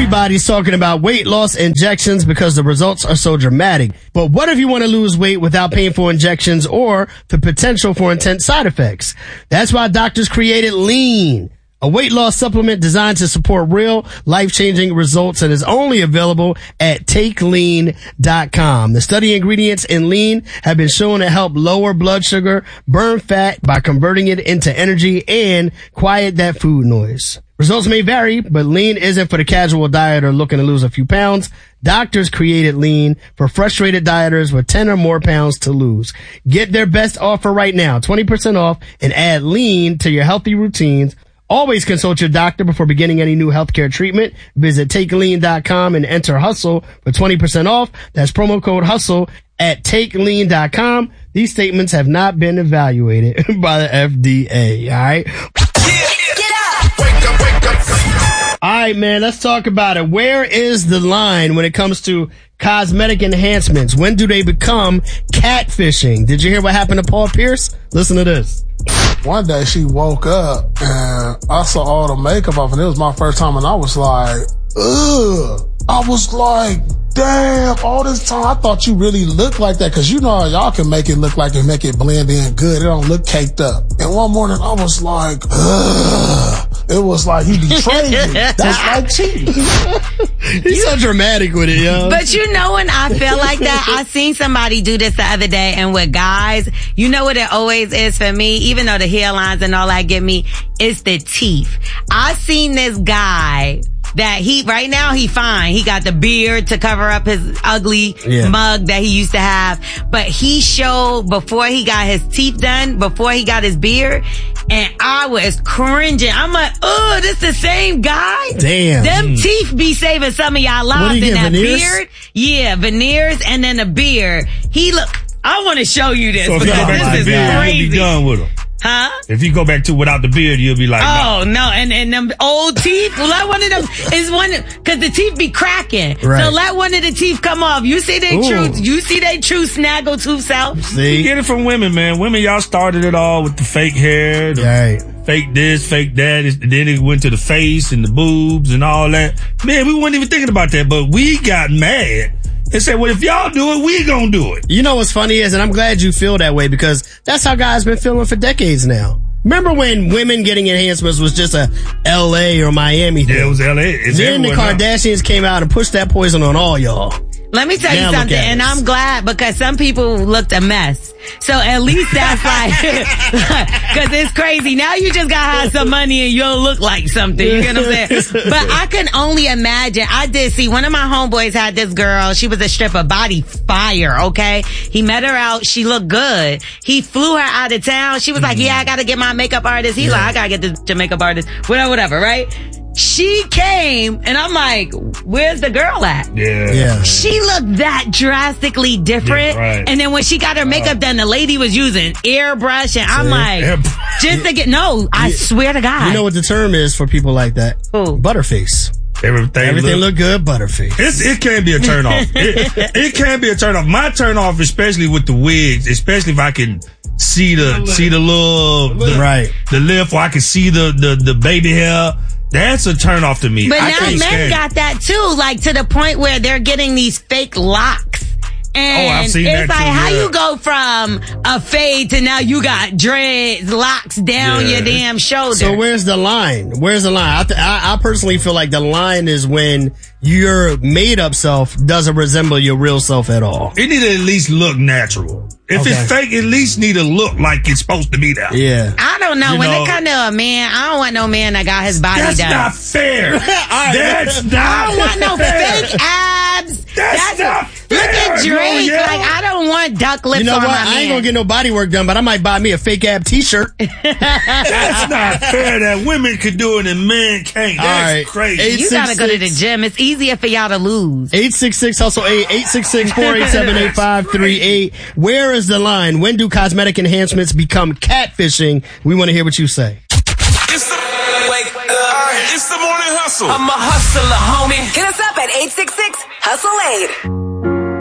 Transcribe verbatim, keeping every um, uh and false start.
Everybody's talking about weight loss injections because the results are so dramatic. But what if you want to lose weight without painful injections or the potential for intense side effects? That's why doctors created Lean, a weight loss supplement designed to support real life-changing results, and is only available at take lean dot com. The study ingredients in Lean have been shown to help lower blood sugar, burn fat by converting it into energy, and quiet that food noise. Results may vary, but Lean isn't for the casual dieter looking to lose a few pounds. Doctors created Lean for frustrated dieters with ten or more pounds to lose. Get their best offer right now, twenty percent off, and add Lean to your healthy routines. Always consult your doctor before beginning any new healthcare treatment. Visit take lean dot com and enter HUSTLE for twenty percent off. That's promo code HUSTLE at take lean dot com. These statements have not been evaluated by the F D A. All right. Get up! Wake up, wake up. All right, man, let's talk about it. Where is the line when it comes to cosmetic enhancements? When do they become catfishing? Did you hear what happened to Paul Pierce? Listen to this. One day she woke up and I saw all the makeup off, and it was my first time, and I was like, ugh. I was like, damn, all this time I thought you really looked like that, because you know how y'all can make it look like and make it blend in good. It don't look caked up. And one morning I was like, ugh. It was like he betrayed me. That's like cheating. He's so dramatic with it, yo. But you know when I feel like that, I seen somebody do this the other day, and with guys, you know what it always is for me, even though the hairlines and all that get me, it's the teeth. I seen this guy that he, right now he fine. He got the beard to cover up his ugly yeah. mug that he used to have. But he showed before he got his teeth done, before he got his beard, and I was cringing. I'm like, oh, this the same guy? Damn. Them mm. teeth be saving some of y'all lives in that veneers? beard. Yeah, veneers and then a beard. He look, I want to show you this so because this is beard, crazy. You'll be done with him. Huh? If you go back to without the beard, you'll be like, oh, no. no. And, and them old teeth, let one of them, is one, cause the teeth be cracking. Right. So let one of the teeth come off. You see they Ooh. true, you see they true snaggle tooth self. See? You get it from women, man. Women, y'all started it all with the fake hair, the right. fake this, fake that. Then it went to the face and the boobs and all that. Man, we weren't even thinking about that, but we got mad and said, well, if y'all do it, we gonna do it. You know what's funny is, and I'm glad you feel that way, because that's how guys been feeling for decades now. Remember when women getting enhancements was just a L A or Miami thing? Yeah, it was L A. It's then the Kardashians now. came out and pushed that poison on all y'all. Let me tell now you something, and I'm glad, because some people looked a mess. So at least that's like, cause it's crazy. Now you just gotta have some money and you'll look like something. You get what I'm saying? But I can only imagine. I did see one of my homeboys had this girl. She was a stripper, body fire. Okay. He met her out. She looked good. He flew her out of town. She was like, yeah, I gotta get my makeup artist. He's yeah. like, I gotta get this makeup artist. Whatever, whatever, right? She came, and I'm like, where's the girl at? Yeah. yeah. She looked that drastically different. Yeah, right. And then when she got her makeup done, the lady was using airbrush, and I'm like, Airbrush. just to get, no, I yeah. swear to God. You know what the term is for people like that? Who? Butterface. Everything, Everything look, look good, butterface. It's, it can be a turn off. it, it can be a turn off. My turn off, especially with the wigs, especially if I can see the, see the little, the, right. the lip, or I can see the, the, the baby hair. That's a turn off to me. But I now can't men stand got that too, like to the point where they're getting these fake locks. And oh, I've seen it's that like too, how yeah. you go from a fade to now you got dreads, locks down Yeah. your damn shoulder. So where's the line? Where's the line? I, th- I, I personally feel like the line is when your made up self doesn't resemble your real self at all. It need to at least look natural. If Okay. it's fake, at least need to look like it's supposed to be there. Yeah. I don't know. You when know, it comes to a man, I don't want no man that got his body That's done. not fair. That's not I don't want no fair. fake abs. That's, not fair. Look at Drake. No, yeah. Like, I don't want duck lips You know on what? my I man. ain't gonna get no body work done, but I might buy me a fake ab t-shirt. That's not fair that women could do it and men can't. That's All right. crazy. Eight, You six, gotta go to the six. gym. It's easier for y'all to lose. eight six six hustle eight eight six six four eight seven eight five three eight. Where is the line? When do cosmetic enhancements become catfishing? We want to hear what you say. It's the, wake up. It's the morning hustle. I'm a hustler, homie. Hit us up at eight six six hustle eight.